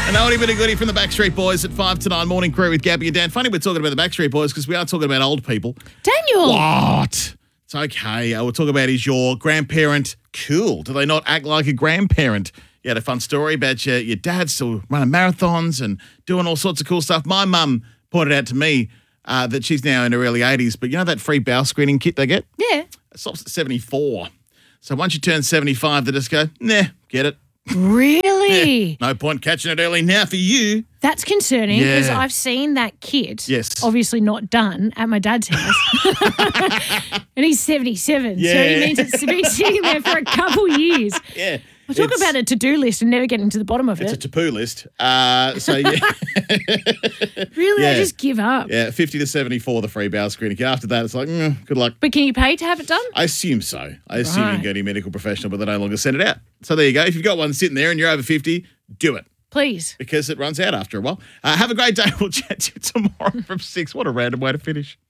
An oldie bit of goodie from the Backstreet Boys at 5 to 9 morning crew with Gabby and Dan. Funny we're talking about the Backstreet Boys because we are talking about old people. Daniel! What? It's okay. We'll talk about is your grandparent cool? Do they not act like a grandparent? You had a fun story about your dad still running marathons and doing all sorts of cool stuff. My mum pointed out to me that she's now in her early 80s, but you know that free bowel screening kit they get? Yeah. It stops at 74. So once you turn 75, they just go, nah, get it. Really? Yeah, no point catching it early now for you. That's concerning because Yeah. I've seen that kit. Yes. Obviously not done at my dad's house. And he's 77. So Yeah. he means it's been sitting there for a couple years. Yeah. I talk about a to-do list and never getting to the bottom of It's a it. to-poo list. So, yeah. Really? Yeah. I just give up. Yeah, 50 to 74, the free bowel screening. After that, it's like, good luck. But can you pay to have it done? I assume so. I assume you Right. can go to your medical professional, but they no longer send it out. So there you go. If you've got one sitting there and you're over 50, do it Please. because it runs out after a while. Have a great day. We'll chat to you tomorrow from 6. What a random way to finish.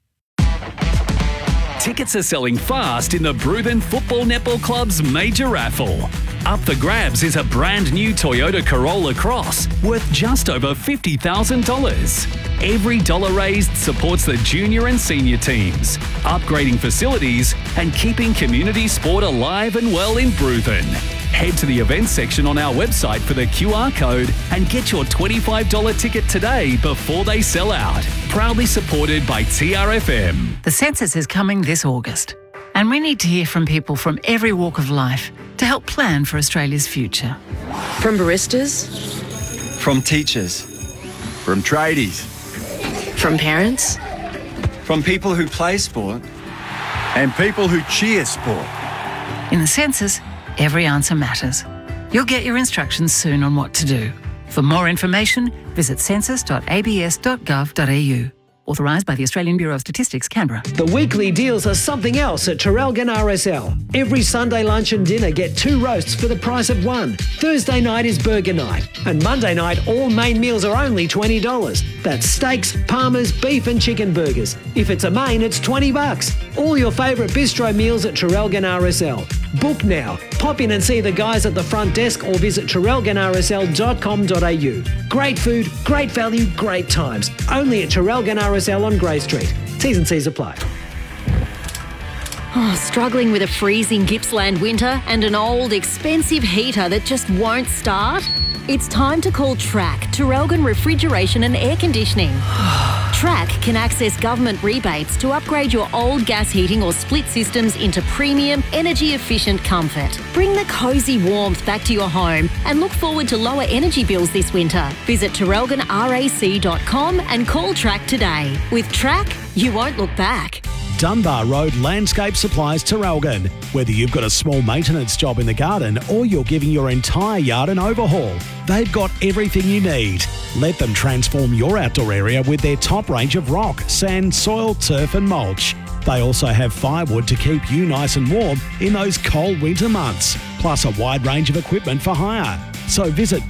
Tickets are selling fast in the Bruthen Football Netball Club's major raffle. Up for grabs is a brand new Toyota Corolla Cross worth just over $50,000. Every dollar raised supports the junior and senior teams, upgrading facilities and keeping community sport alive and well in Bruthen. Head to the events section on our website for the QR code and get your $25 ticket today before they sell out. Proudly supported by TRFM. The census is coming this August, and we need to hear from people from every walk of life to help plan for Australia's future. From baristas, From teachers, from tradies, from parents, from people who play sport, and people who cheer sport. In the census, every answer matters. You'll get your instructions soon on what to do. For more information, visit census.abs.gov.au. Authorised by the Australian Bureau of Statistics, Canberra. The weekly deals are something else at Traralgon RSL. Every Sunday lunch and dinner get 2 roasts for the price of 1. Thursday night is burger night. And Monday night, all main meals are only $20. That's steaks, parmas, beef and chicken burgers. If it's a main, it's $20. All your favourite bistro meals at Traralgon RSL. Book now. Pop in and see the guys at the front desk or visit traralgonrsl.com.au. Great food, great value, great times. Only at Traralgon RSL on Grey Street. T's and C's apply. Struggling with a freezing Gippsland winter and an old, expensive heater that just won't start? It's time to call TRAC, Traralgon Refrigeration and Air Conditioning. TRAC can access government rebates to upgrade your old gas heating or split systems into premium, energy-efficient comfort. Bring the cosy warmth back to your home and look forward to lower energy bills this winter. Visit TraralgonRAC.com and call TRAC today. With TRAC, you won't look back. Dunbar Road Landscape Supplies, Traralgon. Whether you've got a small maintenance job in the garden or you're giving your entire yard an overhaul, they've got everything you need. Let them transform your outdoor area with their top range of rock, sand, soil, turf and mulch. They also have firewood to keep you nice and warm in those cold winter months, plus a wide range of equipment for hire. So visit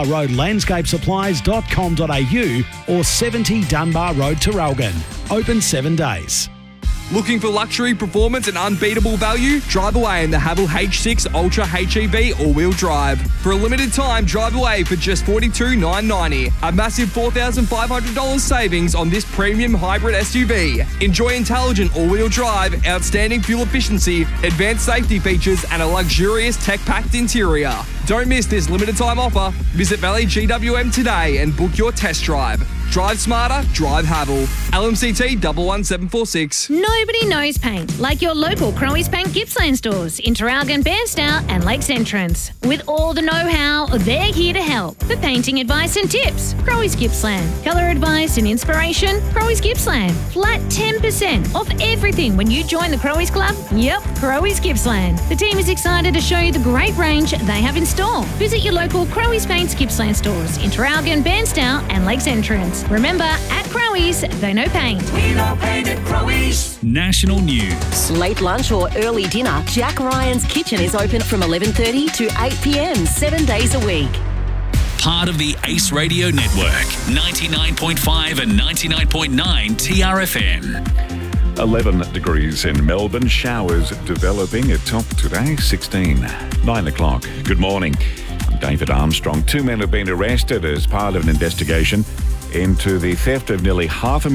dunbarroadlandscapesupplies.com.au or 70 Dunbar Road, Traralgon. Open 7 days. Looking for luxury, performance and unbeatable value? Drive away in the Haval H6 Ultra HEV all-wheel drive. For a limited time, drive away for just $42,990. A massive $4,500 savings on this premium hybrid SUV. Enjoy intelligent all-wheel drive, outstanding fuel efficiency, advanced safety features and a luxurious tech-packed interior. Don't miss this limited time offer. Visit Valley GWM today and book your test drive. Drive smarter, drive Haval. LMCT 11746. Nobody knows paint like your local Crowies Paint Gippsland stores in Traralgon, Bairstow and Lakes Entrance. With all the know-how, they're here to help. For painting advice and tips, Crowies Gippsland. Colour advice and inspiration, Crowies Gippsland. Flat 10% off everything when you join the Crowies Club. Yep, Crowies Gippsland. The team is excited to show you the great range they have in store. Visit your local Crowies Paints Gippsland stores in Traralgon, Bairstow and Lakes Entrance. Remember, at Crowies, they know paint. We know paint at Crowies. National news. Late lunch or early dinner, Jack Ryan's Kitchen is open from 11:30 to 8 p.m, 7 days a week. Part of the Ace Radio Network, 99.5 and 99.9 TRFM. 11 degrees in Melbourne. Showers developing at top today, 16. 9 o'clock. Good morning. David Armstrong. 2 men have been arrested as part of an investigation into the theft of nearly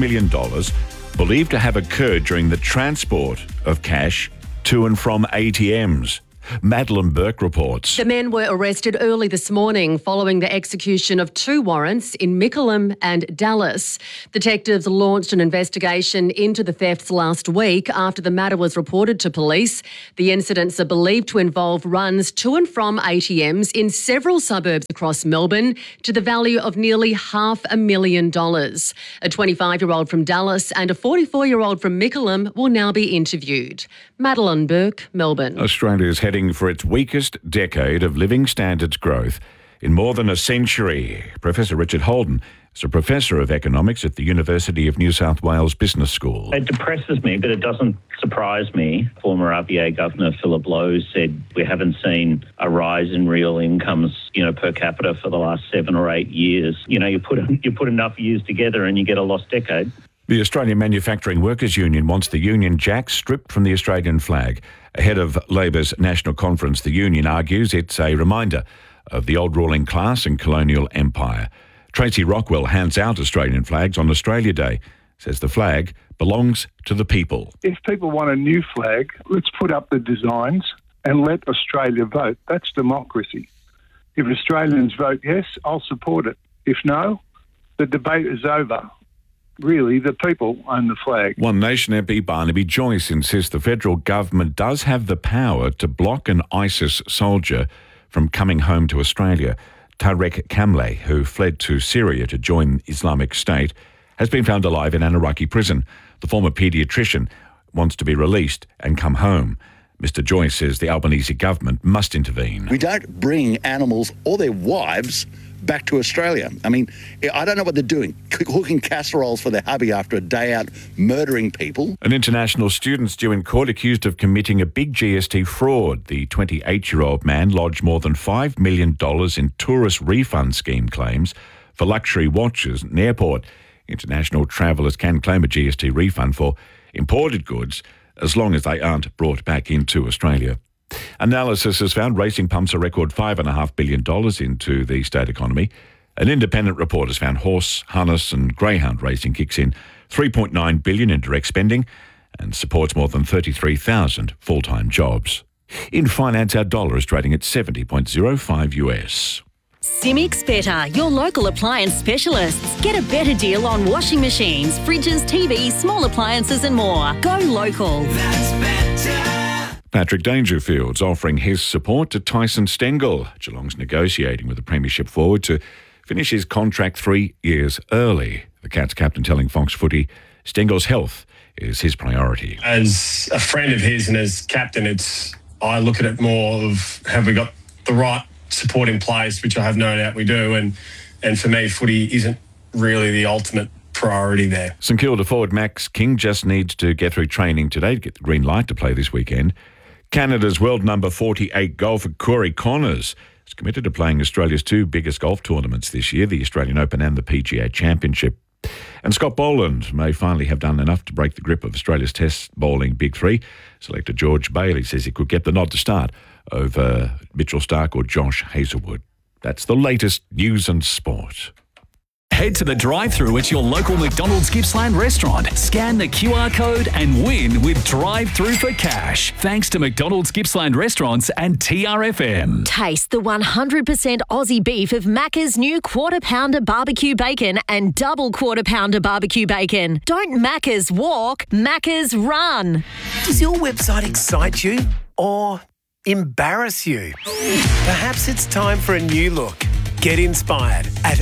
$500,000 believed to have occurred during the transport of cash to and from ATMs. Madeline Burke reports. The men were arrested early this morning following the execution of 2 warrants in Mickleham and Dallas. Detectives launched an investigation into the thefts last week after the matter was reported to police. The incidents are believed to involve runs to and from ATMs in several suburbs across Melbourne to the value of nearly $500,000. A 25-year-old from Dallas and a 44-year-old from Mickleham will now be interviewed. Madeline Burke, Melbourne. Australia's heading for its weakest decade of living standards growth in more than a century. Professor Richard Holden is a professor of economics at the University of New South Wales Business School. It depresses me, but it doesn't surprise me. Former RBA Governor Philip Lowe said we haven't seen a rise in real incomes, per capita for the last 7 or 8 years. You put enough years together and you get a lost decade. The Australian Manufacturing Workers Union wants the Union Jack stripped from the Australian flag. Ahead of Labor's National Conference, the union argues it's a reminder of the old ruling class and colonial empire. Tracy Rockwell hands out Australian flags on Australia Day, says the flag belongs to the people. If people want a new flag, let's put up the designs and let Australia vote. That's democracy. If Australians vote yes, I'll support it. If no, the debate is over. Really, the people own the flag. One Nation MP Barnaby Joyce insists the federal government does have the power to block an ISIS soldier from coming home to Australia. Tarek Kamleh, who fled to Syria to join Islamic State, has been found alive in an Iraqi prison. The former paediatrician wants to be released and come home. Mr. Joyce says the Albanese government must intervene. We don't bring animals or their wives back to Australia. I mean, I don't know what they're doing, cooking casseroles for their hubby after a day out murdering people. An international student's due in court accused of committing a big GST fraud. The 28-year-old man lodged more than $5 million in tourist refund scheme claims for luxury watches at an airport. International travellers can claim a GST refund for imported goods as long as they aren't brought back into Australia. Analysis has found racing pumps a record $5.5 billion into the state economy. An independent report has found horse, harness and greyhound racing kicks in $3.9 billion in direct spending and supports more than 33,000 full-time jobs. In finance, our dollar is trading at 70.05 US. Simics Better, your local appliance specialists. Get a better deal on washing machines, fridges, TVs, small appliances and more. Go local. That's better. Patrick Dangerfield's offering his support to Tyson Stengel. Geelong's negotiating with the Premiership forward to finish his contract 3 years early. The Cats captain telling Fox Footy Stengel's health is his priority. As a friend of his and as captain, I look at it more of have we got the right support in place, which I have no doubt we do. And for me, footy isn't really the ultimate priority there. St Kilda forward Max King just needs to get through training today to get the green light to play this weekend. Canada's world number 48 golfer Corey Connors is committed to playing Australia's 2 biggest golf tournaments this year, the Australian Open and the PGA Championship. And Scott Boland may finally have done enough to break the grip of Australia's test bowling Big Three. Selector George Bailey says he could get the nod to start over Mitchell Starc or Josh Hazelwood. That's the latest news and sport. Head to the drive-thru at your local McDonald's Gippsland restaurant. Scan the QR code and win with drive-thru for cash. Thanks to McDonald's Gippsland restaurants and TRFM. Taste the 100% Aussie beef of Macca's new Quarter Pounder barbecue bacon and double Quarter Pounder barbecue bacon. Don't Macca's walk, Macca's run. Does your website excite you or embarrass you? Perhaps it's time for a new look. Get inspired at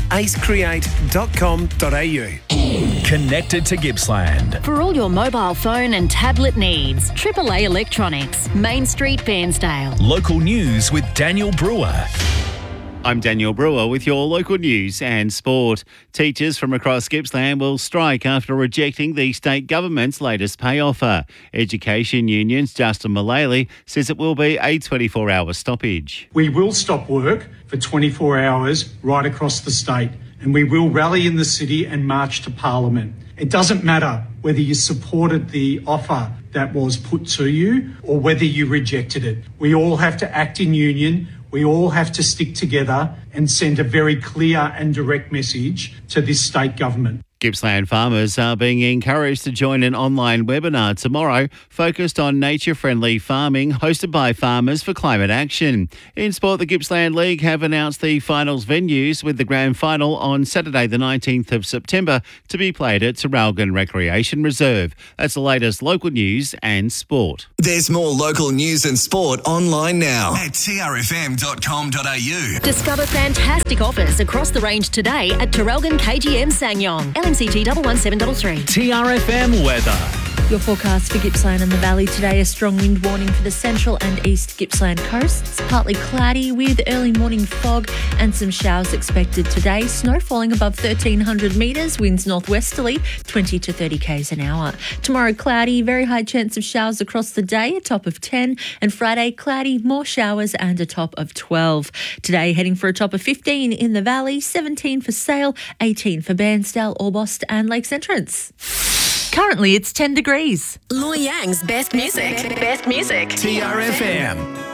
acecreate.com.au. Connected to Gippsland. For all your mobile phone and tablet needs, AAA Electronics, Main Street, Bairnsdale. Local news with Daniel Brewer. I'm Daniel Brewer with your local news and sport. Teachers from across Gippsland will strike after rejecting the state government's latest pay offer. Education Union's Justin Mullally says it will be a 24-hour stoppage. We will stop work for 24 hours right across the state, and we will rally in the city and march to Parliament. It doesn't matter whether you supported the offer that was put to you or whether you rejected it. We all have to act in union. We all have to stick together and send a very clear and direct message to this state government. Gippsland farmers are being encouraged to join an online webinar tomorrow focused on nature-friendly farming hosted by Farmers for Climate Action. In sport, the Gippsland League have announced the finals venues with the grand final on Saturday the 19th of September to be played at Traralgon Recreation Reserve. That's the latest local news and sport. There's more local news and sport online now at trfm.com.au. Discover fantastic offers across the range today at Traralgon KGM Sanyong. LMCT 11733. TRFM weather. Your forecast for Gippsland and the Valley today, a strong wind warning for the central and east Gippsland coasts. Partly cloudy with early morning fog and some showers expected today. Snow falling above 1,300 metres, winds northwesterly 20 to 30 k's an hour. Tomorrow cloudy, very high chance of showers across the day, a top of 10. And Friday cloudy, more showers and a top of 12. Today heading for a top of 15 in the Valley, 17 for Sale, 18 for Bairnsdale, Orbost and Lakes Entrance. Currently, it's 10 degrees. Loy Yang's best music. Best music. TRFM.